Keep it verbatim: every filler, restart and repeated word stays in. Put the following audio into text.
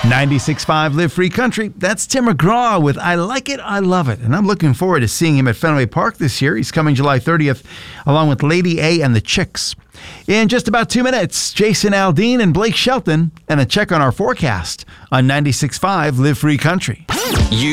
ninety-six point five Live Free Country. That's Tim McGraw with I Like It, I Love It. And I'm looking forward to seeing him at Fenway Park this year. He's coming July thirtieth, along with Lady A and the Chicks. In just about two minutes, Jason Aldean and Blake Shelton, and a check on our forecast on ninety-six point five Live Free Country. You